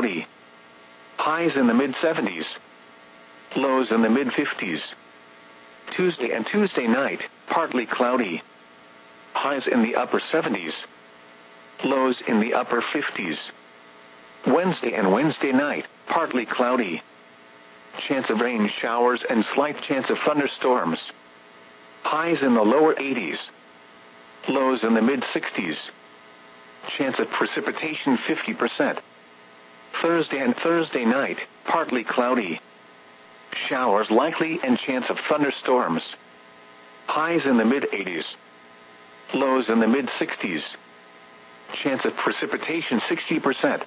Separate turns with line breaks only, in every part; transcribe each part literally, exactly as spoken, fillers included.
cloudy. Highs in the mid seventies. Lows in the mid fifties. Tuesday and Tuesday night, partly cloudy. Highs in the upper seventies. Lows in the upper fifties. Wednesday and Wednesday night, partly cloudy. Chance of rain showers and slight chance of thunderstorms. Highs in the lower eighties. Lows in the mid sixties. Chance of precipitation fifty percent. Thursday and Thursday night, partly cloudy. Showers likely and chance of thunderstorms. Highs in the mid eighties. Lows in the mid sixties. Chance of precipitation sixty percent.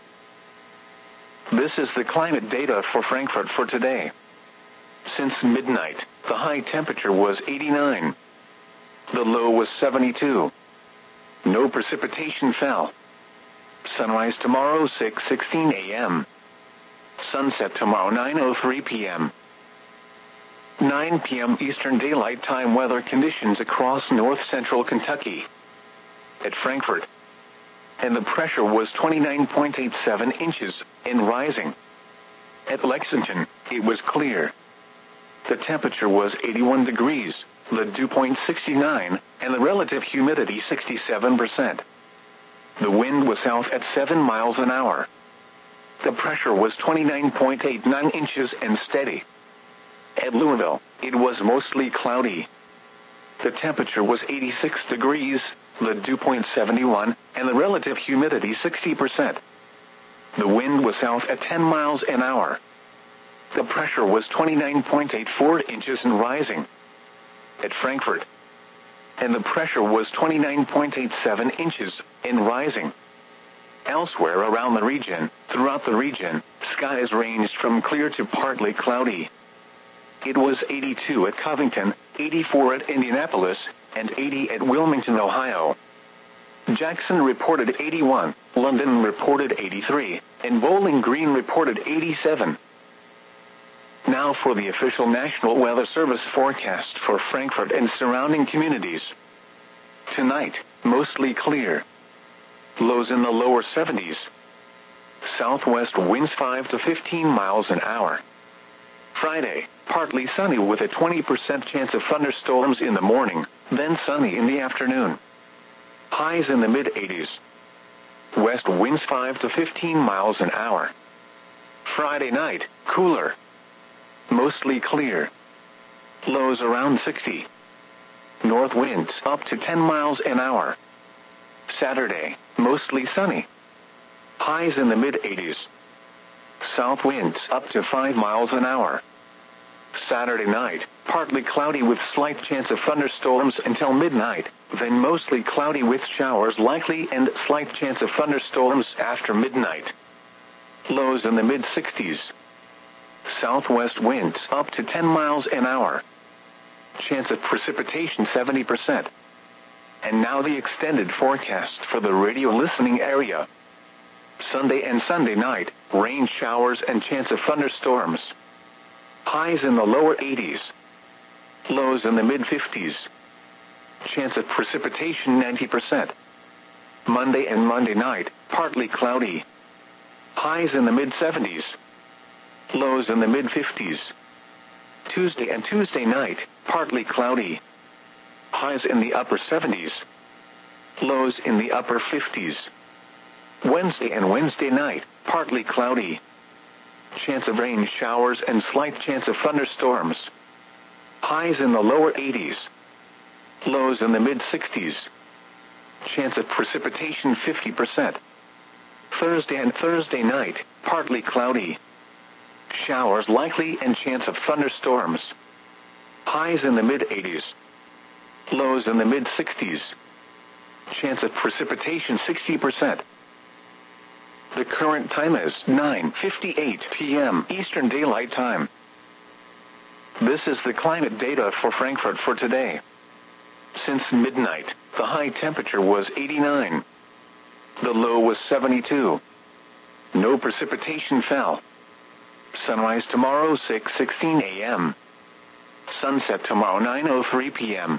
This is the climate data for Frankfurt for today. Since midnight, the high temperature was eighty-nine. The low was seventy-two. No precipitation fell. Sunrise tomorrow six sixteen a m Sunset tomorrow nine oh three p m nine p m Eastern Daylight Time weather conditions across north-central Kentucky. At Frankfurt. And the pressure was twenty-nine point eight seven inches, and rising. At Lexington, it was clear. The temperature was eighty-one degrees, the dew point sixty-nine, and the relative humidity sixty-seven percent. The wind was south at seven miles an hour. The pressure was twenty-nine point eight nine inches and steady. At Louisville, it was mostly cloudy. The temperature was eighty-six degrees, the dew point seventy-one, and the relative humidity sixty percent. The wind was south at ten miles an hour. The pressure was twenty-nine point eight four inches and rising. At Frankfurt. And the pressure was twenty-nine point eight seven inches, and rising. Elsewhere around the region, throughout the region, skies ranged from clear to partly cloudy. It was eighty-two at Covington, eighty-four at Indianapolis, and eighty at Wilmington, Ohio. Jackson reported eighty-one, London reported eighty-three, and Bowling Green reported eighty-seven. Now for the official National Weather Service forecast for Frankfurt and surrounding communities. Tonight, mostly clear. Lows in the lower seventies. Southwest winds five to fifteen miles an hour. Friday, partly sunny with a twenty percent chance of thunderstorms in the morning, then sunny in the afternoon. Highs in the mid eighties. West winds five to fifteen miles an hour. Friday night, cooler. Mostly clear. Lows around sixty. North winds up to ten miles an hour. Saturday, mostly sunny. Highs in the mid eighties. South winds up to five miles an hour. Saturday night, partly cloudy with slight chance of thunderstorms until midnight, then mostly cloudy with showers likely and slight chance of thunderstorms after midnight. Lows in the mid sixties. Southwest winds up to ten miles an hour. Chance of precipitation seventy percent. And now the extended forecast for the radio listening area. Sunday and Sunday night, rain showers and chance of thunderstorms. Highs in the lower eighties. Lows in the mid fifties. Chance of precipitation ninety percent. Monday and Monday night, partly cloudy. Highs in the mid seventies. Lows in the mid fifties. Tuesday and Tuesday night, partly cloudy. Highs in the upper seventies. Lows in the upper fifties. Wednesday and Wednesday night, partly cloudy. Chance of rain showers and slight chance of thunderstorms. Highs in the lower eighties. Lows in the mid sixties. Chance of precipitation fifty percent. Thursday and Thursday night, partly cloudy. Showers likely and chance of thunderstorms. Highs in the mid eighties. Lows in the mid sixties. Chance of precipitation sixty percent. The current time is nine fifty-eight p m Eastern Daylight Time. This is the climate data for Frankfurt for today. Since midnight, the high temperature was eighty-nine. The low was seventy-two. No precipitation fell. Sunrise tomorrow six sixteen a m Sunset tomorrow nine oh three p m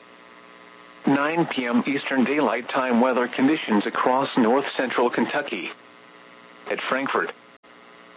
nine p m Eastern Daylight Time weather conditions across north-central Kentucky. At Frankfurt,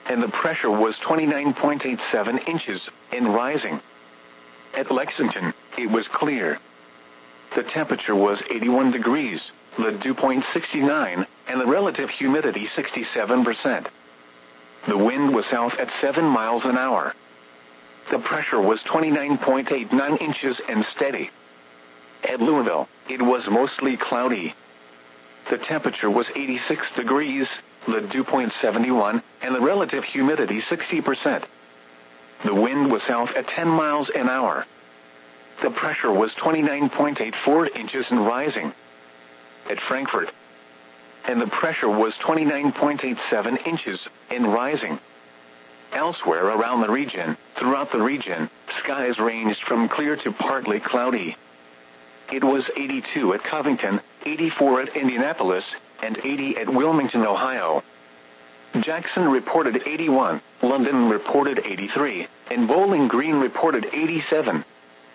and the pressure was twenty-nine point eight seven inches and rising. At Lexington, it was clear. The temperature was eighty-one degrees, the dew point sixty-nine, and the relative humidity sixty-seven percent. The wind was south at seven miles an hour. The pressure was twenty-nine point eight nine inches and steady. At Louisville, it was mostly cloudy. The temperature was eighty-six degrees, the dew point seventy-one, and the relative humidity sixty percent. The wind was south at ten miles an hour. The pressure was twenty-nine point eight four inches and rising. At Frankfort, and the pressure was twenty-nine point eight seven inches and rising. Elsewhere around the region, throughout the region, skies ranged from clear to partly cloudy. It was eighty-two at Covington, eighty-four at Indianapolis, and eighty at Wilmington, Ohio. Jackson reported eighty-one, London reported eighty-three, and Bowling Green reported eighty-seven.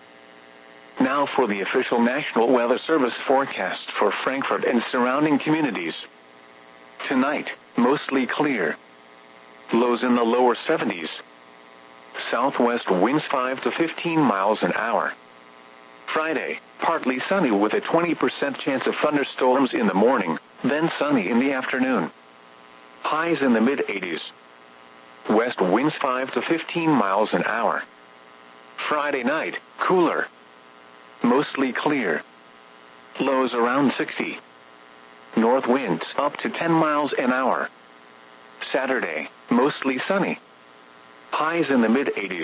Now for the official National Weather Service forecast for Frankfort and surrounding communities. Tonight, mostly clear. Lows in the lower seventies. Southwest winds five to fifteen miles an hour. Friday, partly sunny with a twenty percent chance of thunderstorms in the morning, then sunny in the afternoon. Highs in the mid eighties. West winds five to fifteen miles an hour. Friday night, cooler. Mostly clear. Lows around sixty. North winds up to ten miles an hour. Saturday, mostly sunny. Highs in the mid eighties.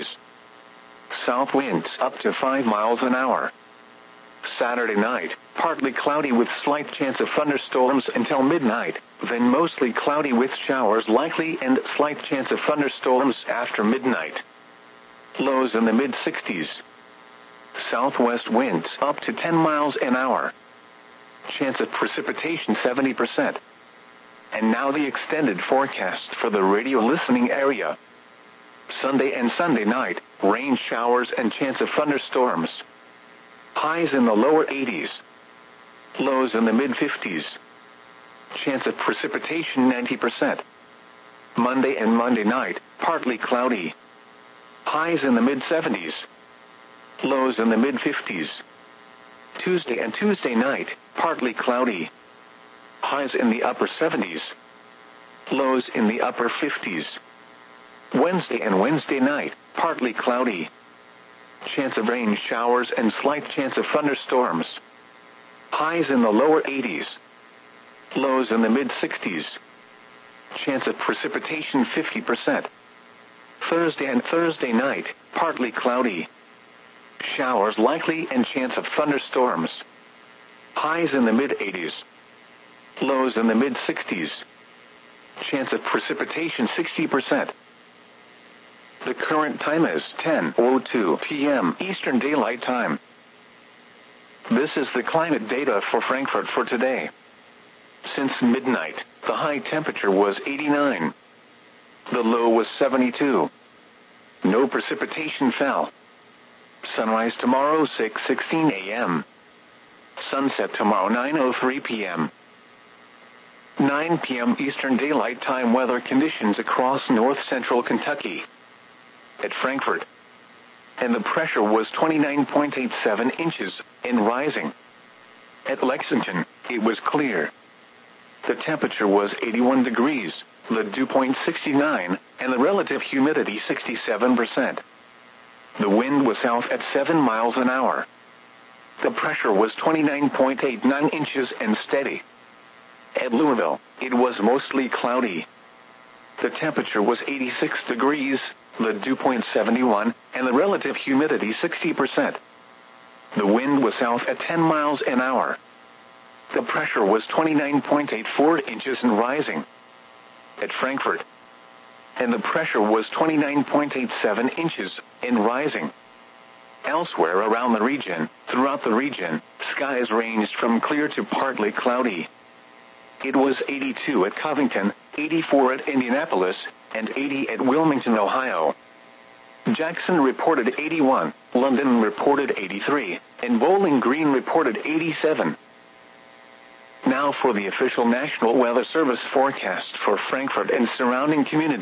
South winds up to five miles an hour. Saturday night, partly cloudy with slight chance of thunderstorms until midnight, then mostly cloudy with showers likely and slight chance of thunderstorms after midnight. Lows in the mid sixties. Southwest winds up to ten miles an hour. Chance of precipitation seventy percent. And now the extended forecast for the radio listening area. Sunday and Sunday night, rain showers and chance of thunderstorms. Highs in the lower eighties. Lows in the mid fifties. Chance of precipitation ninety percent. Monday and Monday night, partly cloudy. Highs in the mid seventies. Lows in the mid fifties. Tuesday and Tuesday night, partly cloudy. Highs in the upper seventies. Lows in the upper fifties. Wednesday and Wednesday night, partly cloudy. Chance of rain showers and slight chance of thunderstorms. Highs in the lower eighties. Lows in the mid sixties. Chance of precipitation fifty percent. Thursday and Thursday night, partly cloudy. Showers likely and chance of thunderstorms. Highs in the mid eighties. Lows in the mid sixties. Chance of precipitation sixty percent. The current time is ten oh two p.m. Eastern Daylight Time. This is the climate data for Frankfort for today. Since midnight, the high temperature was eighty-nine. The low was seventy-two. No precipitation fell. Sunrise tomorrow six sixteen a.m. Sunset tomorrow nine oh three p.m. nine p.m. Eastern Daylight Time weather conditions across north-central Kentucky. At Frankfort, and the pressure was twenty-nine point eight seven inches and rising. At Lexington, it was clear. The temperature was eighty-one degrees, the dew point sixty-nine, and the relative humidity sixty-seven percent. The wind was south at seven miles an hour. The pressure was twenty-nine point eight nine inches and steady. At Louisville, it was mostly cloudy. The temperature was eighty-six degrees, the dew point seventy-one, and the relative humidity sixty percent. The wind was south at ten miles an hour. The pressure was twenty-nine point eight four inches and rising. At Frankfort, and the pressure was twenty-nine point eight seven inches and rising. Elsewhere around the region, throughout the region, skies ranged from clear to partly cloudy. It was eighty-two at Covington, eighty-four at Indianapolis, and eighty at Wilmington, Ohio. Jackson reported eighty-one, London reported eighty-three, and Bowling Green reported eighty-seven. Now for the official National Weather Service forecast for Frankfort and surrounding communities.